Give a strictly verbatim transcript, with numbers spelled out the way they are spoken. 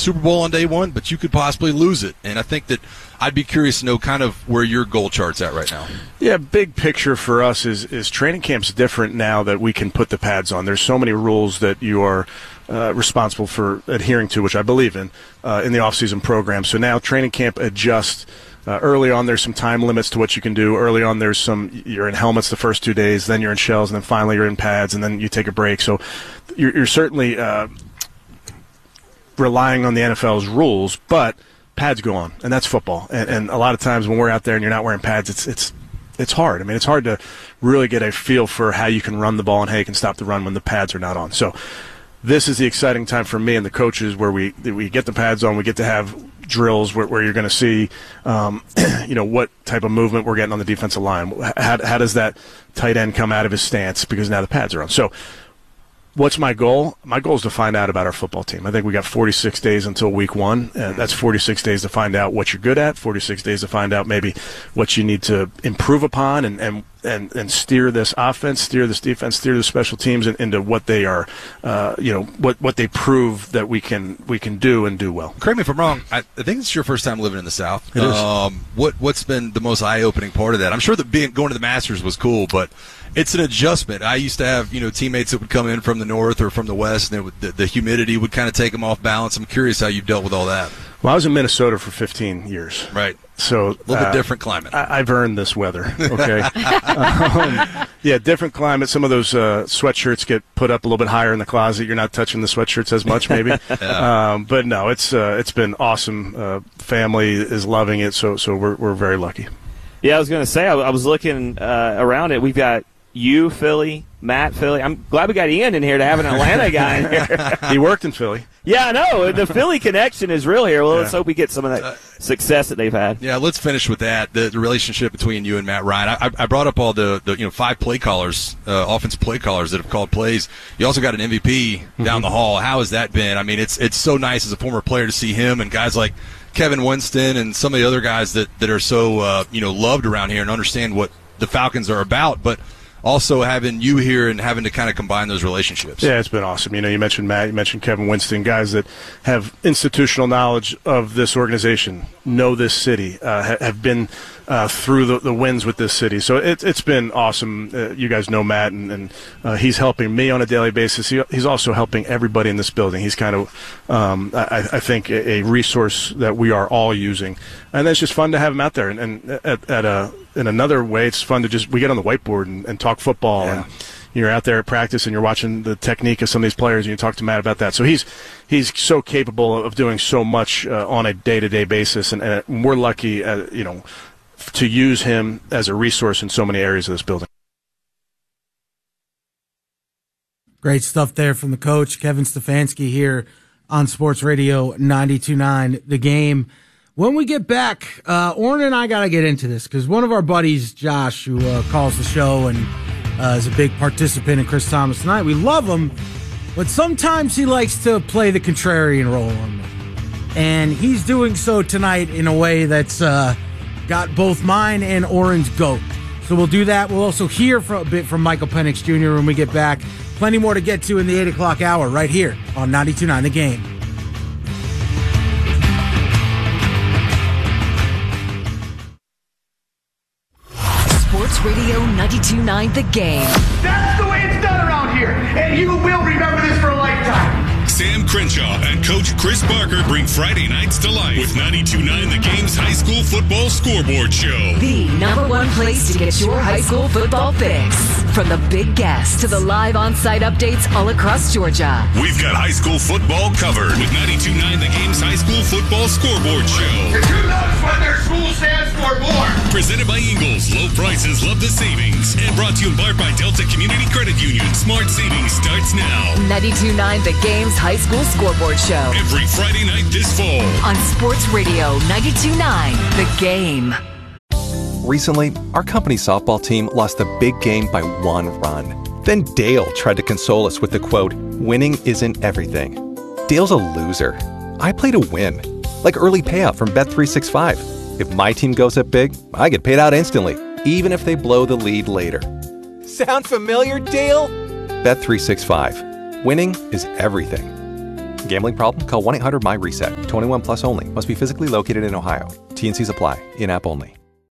Super Bowl on day one, but you could possibly lose it. And I think that I'd be curious to know kind of where your goal chart's at right now. Yeah, big picture for us is, is training camp's different now that we can put the pads on. There's so many rules that you are uh, responsible for adhering to, which I believe in, uh, in the off-season program. So now training camp adjusts. Uh, early on, there's some time limits to what you can do. Early on, there's some, you're in helmets the first two days, then you're in shells, and then finally you're in pads, and then you take a break. So you're, you're certainly uh, relying on the N F L's rules, but pads go on, and that's football. And, and a lot of times when we're out there and you're not wearing pads, it's it's it's hard. I mean, it's hard to really get a feel for how you can run the ball and how you can stop the run when the pads are not on. So this is the exciting time for me and the coaches where we we get the pads on, we get to have drills where, where you're going to see, um, you know, what type of movement we're getting on the defensive line. How, how does that tight end come out of his stance because now the pads are on? So what's my goal? My goal is to find out about our football team. I think we got forty-six days until week one, and that's forty-six days to find out what you're good at, forty-six days to find out maybe what you need to improve upon and, and, and, and steer this offense, steer this defense, steer the special teams into what they are, uh, you know, what, what they prove that we can we can do and do well. Correct me if I'm wrong. I, I think it's your first time living in the South. It is. Um, what, what's been the most eye-opening part of that? I'm sure that being going to the Masters was cool, but it's an adjustment. I used to have, you know, teammates that would come in from the north or from the west, and it would, the, the humidity would kind of take them off balance. I'm curious how you've dealt with all that. Well, I was in Minnesota for fifteen years. Right. So a little uh, bit different climate. I, I've earned this weather. Okay. um, yeah, different climate. Some of those uh, sweatshirts get put up a little bit higher in the closet. You're not touching the sweatshirts as much, maybe. yeah. um, but no, it's uh, it's been awesome. Uh, family is loving it, so so we're we're very lucky. Yeah, I was going to say I, I was looking uh, around it. We've got you, Philly, Matt, Philly. I'm glad we got Ian in here to have an Atlanta guy in here. He worked in Philly. Yeah, I know. The Philly connection is real here. Well, yeah. Let's hope we get some of that uh, success that they've had. Yeah, let's finish with that, the, the relationship between you and Matt Ryan. I, I brought up all the, the you know five play callers, uh, offensive play callers that have called plays. You also got an M V P mm-hmm. down the hall. How has that been? I mean, it's it's so nice as a former player to see him and guys like Kevin Winston and some of the other guys that, that are so uh, you know loved around here and understand what the Falcons are about, but also having you here and having to kind of combine those relationships. Yeah, it's been awesome. You know, you mentioned Matt, you mentioned Kevin Winston, guys that have institutional knowledge of this organization, know this city, uh, have been uh, through the, the wins with this city. So it, it's been awesome. Uh, you guys know Matt, and, and uh, he's helping me on a daily basis. He, he's also helping everybody in this building. He's kind of, um, I, I think, a, a resource that we are all using. And it's just fun to have him out there. And, and at, at a in another way, it's fun to just we get on the whiteboard and, and talk football. Yeah. And you're out there at practice and you're watching the technique of some of these players, and you talk to Matt about that. So he's he's so capable of doing so much uh, on a day-to-day basis, and, and we're lucky, uh, you know, to use him as a resource in so many areas of this building. Great stuff there from the coach, Kevin Stefanski, here on Sports Radio ninety-two point nine The Game. When we get back, uh, Orrin and I got to get into this because one of our buddies, Josh, who uh, calls the show and uh, is a big participant in Chris Thomas Tonight, we love him, but sometimes he likes to play the contrarian role on me. And he's doing so tonight in a way that's uh, got both mine and Orrin's goat. So we'll do that. We'll also hear from, a bit from Michael Penix Junior when we get back. Plenty more to get to in the eight o'clock hour right here on ninety-two point nine The Game. Sports Radio ninety-two point nine The Game. That's the way it's done around here, and you will remember this for a lifetime. Sam Crenshaw and Coach Chris Barker bring Friday nights to life with ninety-two point nine The Game's high school football scoreboard show. The number one place to get your high school football fix. From the big guests to the live on-site updates all across Georgia. We've got high school football covered with ninety-two point nine The Game's high school football scoreboard show. Did you notice what their school stands for more? Presented by Ingles. Low prices, love the savings. And brought to you in part by Delta Community Credit Union. Smart savings starts now. ninety-two point nine The Game's high school scoreboard show. Every Friday night this fall. On Sports Radio ninety-two point nine The Game. Recently, our company softball team lost a big game by one run. Then Dale tried to console us with the quote, "Winning isn't everything." Dale's a loser. I play to win. Like early payout from Bet three sixty-five. If my team goes up big, I get paid out instantly, even if they blow the lead later. Sound familiar, Dale? Bet three sixty-five. Winning is everything. Gambling problem? Call one eight hundred M Y RESET. twenty-one plus only. Must be physically located in Ohio. T and C's apply. In-app only.